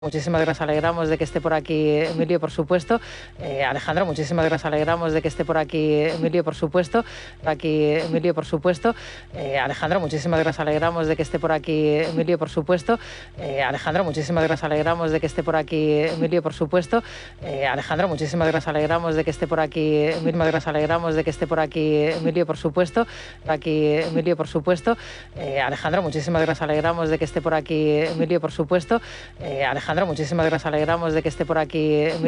Muchísimas gracias, alegramos de que esté por aquí Emilio, por supuesto. Alejandro, muchísimas gracias, alegramos de que esté por aquí Emilio, por supuesto. Aquí Emilio, por supuesto. Alejandro, muchísimas gracias, alegramos de que esté por aquí Emilio, por supuesto. Alejandro, muchísimas gracias, alegramos de que esté por aquí Emilio, por supuesto. Alejandro, muchísimas gracias, alegramos de que esté por aquí Emilio, gracias, alegramos de que esté por aquí Emilio, por supuesto. Aquí Emilio, por supuesto. Alejandro, muchísimas gracias, alegramos de que esté por aquí Emilio, por supuesto. Alejandro, muchísimas gracias, alegramos de que esté por aquí Emilio.